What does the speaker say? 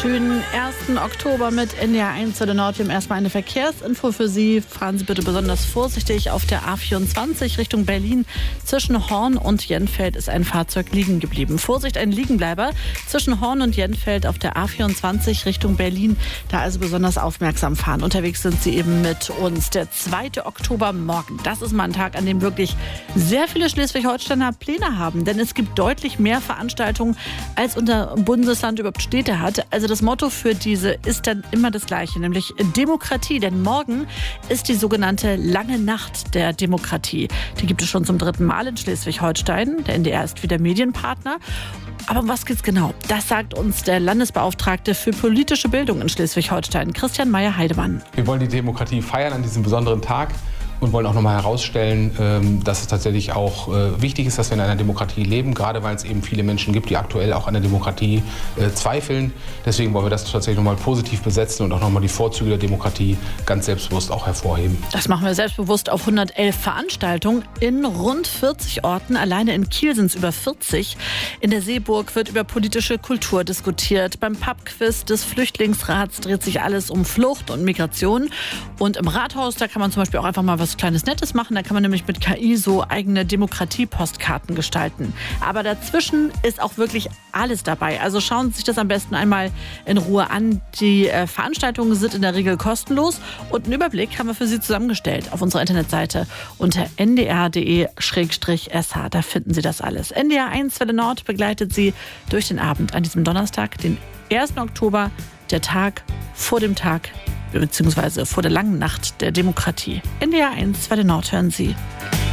Schönen 1. Oktober mit NDR1 zu der Nord. Wir haben erstmal eine Verkehrsinfo für Sie. Fahren Sie bitte besonders vorsichtig. Auf der A24 Richtung Berlin zwischen Horn und Jenfeld ist ein Fahrzeug liegen geblieben. Vorsicht, ein Liegenbleiber zwischen Horn und Jenfeld auf der A24 Richtung Berlin. Da also besonders aufmerksam fahren. Unterwegs sind Sie eben mit uns. Der 2. Oktober morgen. Das ist mal ein Tag, an dem wirklich sehr viele Schleswig-Holsteiner Pläne haben. Denn es gibt deutlich mehr Veranstaltungen, als unser Bundesland überhaupt Städte hat. Also das Motto für diese ist dann immer das gleiche, nämlich Demokratie. Denn morgen ist die sogenannte Lange Nacht der Demokratie. Die gibt es schon zum 3. Mal in Schleswig-Holstein. Der NDR ist wieder Medienpartner. Aber um was geht's genau? Das sagt uns der Landesbeauftragte für politische Bildung in Schleswig-Holstein, Christian Meyer-Heidemann. Wir wollen die Demokratie feiern an diesem besonderen Tag und wollen auch nochmal herausstellen, dass es tatsächlich auch wichtig ist, dass wir in einer Demokratie leben, gerade weil es eben viele Menschen gibt, die aktuell auch an der Demokratie zweifeln. Deswegen wollen wir das tatsächlich nochmal positiv besetzen und auch nochmal die Vorzüge der Demokratie ganz selbstbewusst auch hervorheben. Das machen wir selbstbewusst auf 111 Veranstaltungen in rund 40 Orten. Alleine in Kiel sind es über 40. In der Seeburg wird über politische Kultur diskutiert. Beim Pubquiz des Flüchtlingsrats dreht sich alles um Flucht und Migration. Und im Rathaus, da kann man zum Beispiel auch einfach mal was Kleines Nettes machen. Da kann man nämlich mit KI so eigene Demokratie-Postkarten gestalten. Aber dazwischen ist auch wirklich alles dabei. Also schauen Sie sich das am besten einmal in Ruhe an. Die Veranstaltungen sind in der Regel kostenlos und einen Überblick haben wir für Sie zusammengestellt auf unserer Internetseite unter ndr.de/sh. Da finden Sie das alles. NDR1 Welle Nord begleitet Sie durch den Abend an diesem Donnerstag, den 1. Oktober, der Tag vor dem Tag bzw. vor der langen Nacht der Demokratie. NDR1 Welle Nord hören Sie.